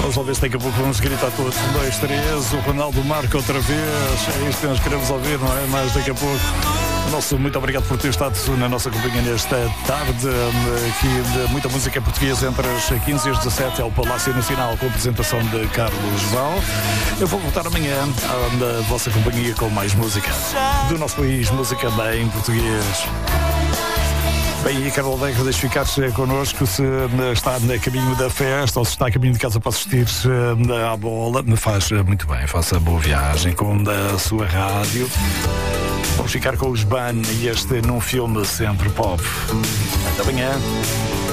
queremos ouvir se daqui a pouco vamos gritar todos. 1, 2, 3, o Ronaldo marca outra vez. É isto que nós queremos ouvir, não é? Mas daqui a pouco. Nosso muito obrigado por ter estado na nossa companhia nesta tarde. Aqui de muita música portuguesa entre as 15 e as 17 é o Palácio Nacional com a apresentação de Carlos Val. Eu vou voltar amanhã na vossa companhia com mais música do nosso país, música bem português. Bem, e Carol Deco, deixe ficar connosco se está no caminho da festa ou se está a caminho de casa para assistir à bola. Faz muito bem, faça boa viagem com a sua rádio. Vamos ficar com os Ban e este num filme sempre pop. Até amanhã.